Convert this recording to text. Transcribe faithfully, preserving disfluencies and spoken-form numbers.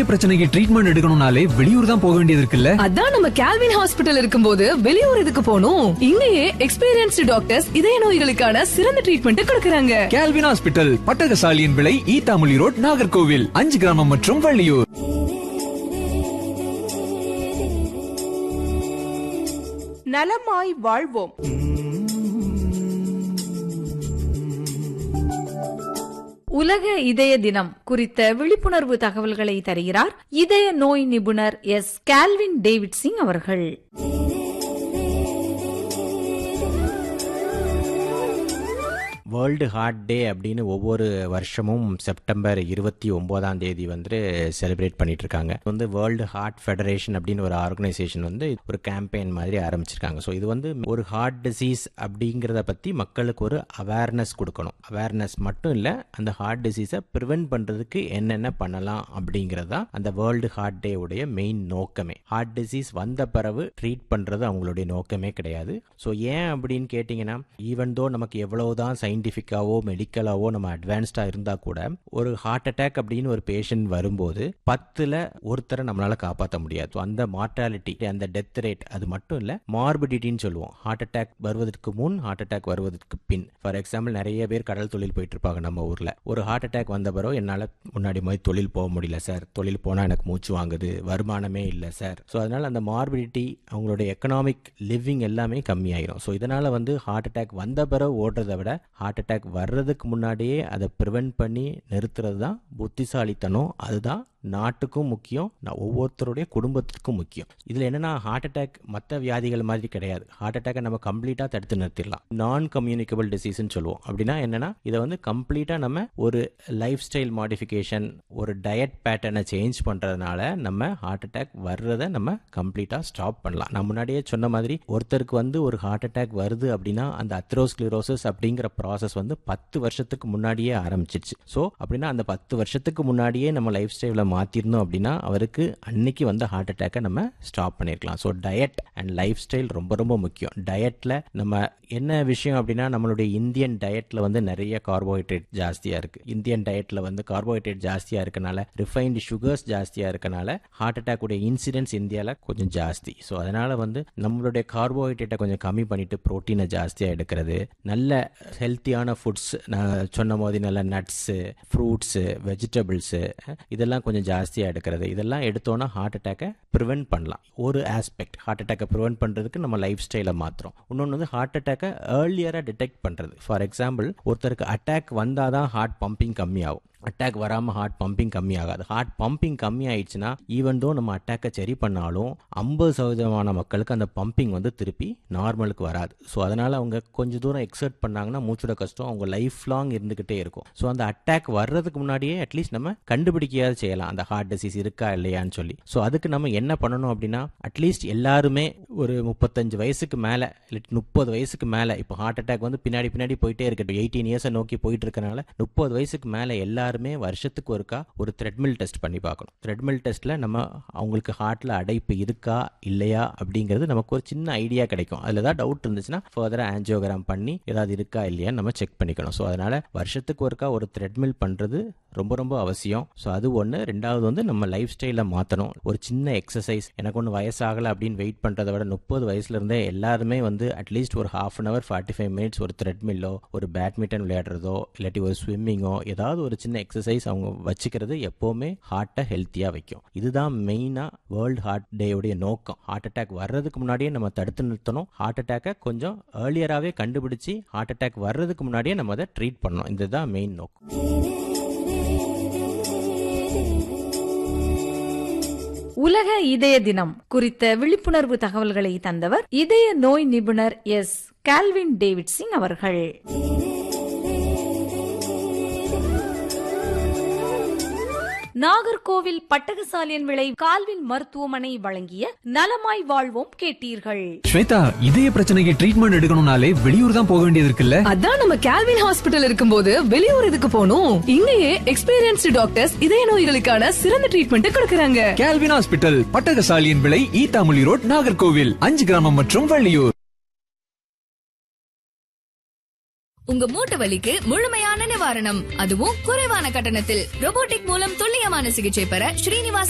இதய பிரச்சனைக்கு ட்ரீட்மெண்ட் எடுக்கணும்னாலே வெளியூர் தான் போக வேண்டியது இருக்குல்ல. அதான் நம்ம கேல்வின் ஹாஸ்பிடல் இருக்கும்போது வெளியூர் எதுக்கு போகணும்? இங்கேயே எக்ஸ்பீரியன்ஸ்டு டாக்டர்ஸ் இதய நோய்களுக்கான சிறந்த ட்ரீட்மெண்ட் கொடுக்கறாங்க. கேல்வின் ஹாஸ்பிடல், பட்டகசாலியின் விலை, ஈத்தாமொழி ரோட், நாகர்கோவில். அஞ்சு கிராமம் மற்றும் வள்ளியூர். நலமாய் வாழ்வோம். உலக இதய தினம் குறித்த விழிப்புணர்வு தகவல்களை தருகிறார் இதய நோய் நிபுணர் எஸ் கால்வின் டேவிட் சிங் அவர்கள். வேர்ல்டு ஹார்ட் டே அப்படின்னு ஒவ்வொரு வருஷமும் செப்டம்பர் இருபத்தி ஒன்பதாம் தேதி வந்து செலிப்ரேட் பண்ணிட்டு இருக்காங்க. வந்து வேர்ல்டு ஹார்ட் ஃபெடரேஷன் அப்படின்னு ஒரு ஆர்கனைசேஷன் வந்து ஒரு கேம்பெயின் மாதிரி ஆரம்பிச்சிருக்காங்க. ஸோ இது வந்து ஒரு ஹார்ட் டிசீஸ் அப்படிங்கிறத பற்றி மக்களுக்கு ஒரு அவேர்னஸ் கொடுக்கணும். அவேர்னஸ் மட்டும் இல்லை, அந்த ஹார்ட் டிசீஸை ப்ரிவென்ட் பண்ணுறதுக்கு என்னென்ன பண்ணலாம் அப்படிங்கிறதா அந்த வேர்ல்டு ஹார்ட் டே உடைய மெயின் நோக்கமே. ஹார்ட் டிசீஸ் வந்த பிறகு ட்ரீட் பண்ணுறது அவங்களுடைய நோக்கமே கிடையாது. ஸோ ஏன் அப்படின்னு கேட்டிங்கன்னா, ஈவன் தோ நமக்கு எவ்வளவுதான் சயின்டிஃபிக்காவோ மெடிக்கலாவோ நம்ம அட்வான்ஸ்டா இருந்தா கூட ஒரு ஹார்ட் அட்டாக் அப்படின்னு ஒரு பேஷண்ட் வரும்போது பத்துல ஒருத்தரை நம்மளால காப்பாற்ற முடியாது. அந்த மார்டாலிட்டி, அந்த டெத் ரேட், அது மட்டும் இல்ல மார்பிடிட்டின்னு சொல்லுவோம். ஹார்ட் அட்டாக் வருவதற்கு முன், ஹார்ட் அட்டாக் வருவதற்கு பின். ஃபார் எக்ஸாம்பிள், நிறைய பேர் கடல் தொழில் போயிட்டு இருப்பாங்க நம்ம ஊர்ல. ஒரு ஹார்ட் அட்டாக் வந்த பிறகு என்னால முன்னாடி மாதிரி தொழில் போக முடியல சார், தொழில் போனா எனக்கு மூச்சு வாங்குது, வருமானமே இல்லை சார். ஸோ அதனால அந்த மார்பிடிட்டி, அவங்களுடைய எக்கனாமிக் லிவிங் எல்லாமே கம்மியாயிரும். ஸோ இதனால வந்து ஹார்ட் அட்டாக் வந்த பிறகு ஓடுறதை விட ஹார்ட் அட்டாக் வர்றதுக்கு முன்னாடியே அதை ப்ரிவென்ட் பண்ணி நிறுத்துறது தான் புத்திசாலித்தனம். அதுதான் நாட்டுக்கும் முக்கியம், ஒவ்வொருத்தருடைய குடும்பத்திற்கும் முக்கியம். இதுல என்னன்னா, ஹார்ட் அட்டாக் மற்ற வியாதிகள் மாதிரி கிடையாது. ஹார்ட் அட்டாக்கை நம்ம கம்ப்ளீட்டா தடுத்து நிறுத்திடலாம். நான் கம்யூனிகபிள் டிசீஸ்ன்னு சொல்லுவோம். அப்படின்னா என்னன்னா, இதை வந்து கம்ப்ளீட்டா நம்ம ஒரு லைஃப் ஸ்டைல் மாடிஃபிகேஷன், ஒரு டயட் பேட்டர்னை சேஞ்ச் பண்றதுனால நம்ம ஹார்ட் அட்டாக் வர்றதை நம்ம கம்ப்ளீட்டா ஸ்டாப் பண்ணலாம். நான் முன்னாடியே சொன்ன மாதிரி, ஒருத்தருக்கு வந்து ஒரு ஹார்ட் அட்டாக் வருது அப்படின்னா அந்த அத்ரோஸ்க்ளிரோசிஸ் அப்படிங்கிற ப்ராசஸ் வந்து பத்து வருஷத்துக்கு முன்னாடியே ஆரம்பிச்சிருச்சு. ஸோ அப்படின்னா அந்த பத்து வருஷத்துக்கு முன்னாடியே நம்ம லைஃப் ஸ்டைல மாத்திருந்தோம் அப்படின்னா அவருக்கு அன்னைக்கு வந்து ஹார்ட் அட்டாக்கை நம்ம ஸ்டாப் பண்ணிருக்கலாம். So diet and life style ரொம்ப ரொம்ப முக்கியம். டயட்ல நம்ம என்ன விஷயம் அப்படின்னா, நம்மளுடைய இந்தியன் டயட்ல வந்து நிறைய கார்போஹைட்ரேட் ஜாஸ்தியா இருக்கு. இந்தியன் டயட்ல வந்து கார்போஹைட்ரேட் ஜாஸ்தியா இருக்கனால, ரிஃபைன்டு சுகர்ஸ் ஜாஸ்தியா இருக்கனால ஹார்ட் அட்டாக் உடைய இன்சிடென்ட்ஸ் இந்தியாவில் கொஞ்சம் ஜாஸ்தி. ஸோ அதனால வந்து நம்மளுடைய கார்போஹைட்ரேட்டை கொஞ்சம் கம்மி பண்ணிட்டு புரோட்டீனை ஜாஸ்தியா எடுக்கிறது, நல்ல ஹெல்த்தியான ஃபுட்ஸ், நான் சொன்ன போது நல்ல நட்ஸு, ஃப்ரூட்ஸு, வெஜிடபிள்ஸு, இதெல்லாம் கொஞ்சம் ஜாஸ்தியா எடுக்கிறது, இதெல்லாம் எடுத்தோன்னா ஹார்ட் அட்டாக்கை ப்ரிவென்ட் பண்ணலாம். ஒரு ஆஸ்பெக்ட் ஹார்ட் அட்டாக்கை ப்ரிவென்ட் பண்றதுக்கு நம்ம லைஃப் ஸ்டைலை மாத்திரம். இன்னொன்று வந்து ஹார்ட் அட்டாக்கை ஏர்லியரா டிடெக்ட் பண்றது. ஃபார் எக்ஸாம்பிள், ஒருத்தருக்கு அட்டாக் வந்தாதான் ஹார்ட் பம்பிங் கம்மியாகும். அட்டாக் வராமல் ஹார்ட் பம்பிங் கம்மி ஆகாது. ஹார்ட் பம்பிங் கம்மி ஆயிடுச்சுன்னா ஈவன் தோ நம்ம அட்டாக்கை சரி பண்ணாலும் ஐம்பது சதவீதமான மக்களுக்கு அந்த பம்பிங் வந்து திருப்பி நார்மலுக்கு வராது. ஸோ அதனால அவங்க கொஞ்சம் தூரம் எக்ஸர்ட் பண்ணாங்கன்னா மூச்சோட கஷ்டம் அவங்க லைஃப் லாங் இருந்துகிட்டே இருக்கும். ஸோ அந்த அட்டாக் வர்றதுக்கு முன்னாடியே அட்லீஸ்ட் நம்ம கண்டுபிடிக்கையாவது செய்யலாம் அந்த ஹார்ட் டிசீஸ் இருக்கா இல்லையான்னு சொல்லி. ஸோ அதுக்கு நம்ம என்ன பண்ணணும் அப்படின்னா, அட்லீஸ்ட் எல்லாருமே ஒரு முப்பத்தஞ்சு வயசுக்கு மேலே இல்லை முப்பது வயசுக்கு மேலே, இப்போ ஹார்ட் அட்டாக் வந்து பின்னாடி பின்னாடி போயிட்டே இருக்கட்டும், எயிட்டீன் இயர்ஸை நோக்கி போயிட்டு இருக்கனால முப்பது வயசுக்கு மேலே எல்லாரும் வருஷத்துக்கு ஒருக்கா ஒரு த்ரெட்மில் டெஸ்ட் பண்ணி பார்க்கணும். த்ரெட்மில் டெஸ்ட்ல நம்ம அவங்களுக்கு ஹார்ட்ல அடைப்பு இருக்கா இல்லையா அப்படிங்கிறது நமக்கு ஒரு சின்ன ஐடியா கிடைக்கும். அதுல ஏதாவது டவுட் இருந்துச்சுன்னா ஃபர்தரா ஆஞ்சியோகிராம் பண்ணி ஏதாவது இருக்கா இல்லையா நம்ம செக் பண்ணிக்கணும். ஸோ அதனால வருஷத்துக்கு ஒருக்கா ஒரு த்ரெட்மில் பண்றது ரொம்ப ரொம்ப அவசியம். ஸோ அது ஒன்று. ரெண்டாவது வந்து நம்ம லைஃப் ஸ்டைலை மாற்றணும். ஒரு சின்ன எக்ஸசைஸ், எனக்கு ஒன்று வயசாகலை அப்படின்னு வெயிட் பண்ணுறதை விட முப்பது வயசுல இருந்தே எல்லாருமே வந்து அட்லீஸ்ட் ஒரு half an hour forty five minutes ஒரு த்ரெட்மில்லோ, ஒரு பேட்மிண்டன் விளையாடுறதோ, இல்லாட்டி ஒரு ஸ்விம்மிங்கோ, ஏதாவது ஒரு சின்ன எக்ஸசைஸ் அவங்க வச்சுக்கிறது எப்பவுமே ஹார்ட்டை ஹெல்த்தியா வைக்கும். இதுதான் மெயினா வேர்ல்டு ஹார்ட் டே உடைய நோக்கம். ஹார்ட் அட்டாக் வர்றதுக்கு முன்னாடியே நம்ம தடுத்து நிறுத்தணும். ஹார்ட் அட்டாக்கை கொஞ்சம் ஏர்லியராகவே கண்டுபிடிச்சு ஹார்ட் அட்டாக் வர்றதுக்கு முன்னாடியே நம்ம அதை ட்ரீட் பண்ணணும். இதுதான் மெயின் நோக்கம். உலக இதய தினம் குறித்த விழிப்புணர்வு தகவல்களை தந்தவர் இதய நோய் நிபுணர் எஸ் கால்வின் டேவிட் சிங் அவர்கள். நாகர்கோவில் பட்டகசாலியன் விளை கால்வின் மருத்துவமனை வழங்கிய நலமாய் வாழ்வோம் கேட்டீர்கள். ஸ்வேதா, இதய பிரச்சனைக்கு ட்ரீட்மெண்ட் எடுக்கணும்னாலே வெளியூர் தான் போக வேண்டியது இருக்குல்ல. அதான் நம்ம கேல்வின் ஹாஸ்பிடல் இருக்கும்போது வெளியூர் எதுக்கு போகணும்? இங்கேயே எக்ஸ்பீரியன்ஸ்டு டாக்டர்ஸ் இதய நோய்களுக்கான சிறந்த ட்ரீட்மெண்ட் கொடுக்கறாங்க. கேல்வின் ஹாஸ்பிடல், பட்டகசாலியின் விளை, ஈத்தாமொழி ரோட், நாகர்கோவில். அஞ்சு கிராமம் மற்றும் வள்ளியூர். உங்க மூட்டு வலிக்கு முழுமையான நிவாரணம், அதுவும் குறைவான கட்டணத்தில். ரோபோட்டிக் மூலம் துல்லியமான சிகிச்சை பெற ஸ்ரீனிவாஸ்